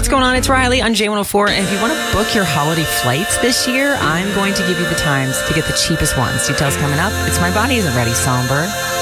what's going on? It's Riley on J104. And if you want to book your holiday flights this year, I'm going to give you the times to get the cheapest ones. Details coming up. It's My Body Isn't Ready, Songbird.